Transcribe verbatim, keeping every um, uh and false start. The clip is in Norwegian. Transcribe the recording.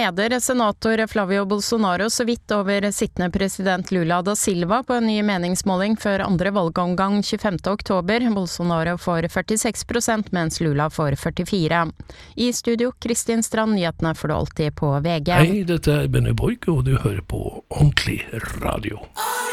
leder senator Flavio Bolsonaro så vidt over sittende president Lula da Silva på en ny meningsmåling før andre valgomgang tjuefemte oktober. Bolsonaro får førtiseks prosent, mens Lula får førtifire. I studio, Kristin Strand, nyhetene får du alltid på V G. Hei, dette er Benny Boyke, og du hører på Ordentlig Radio.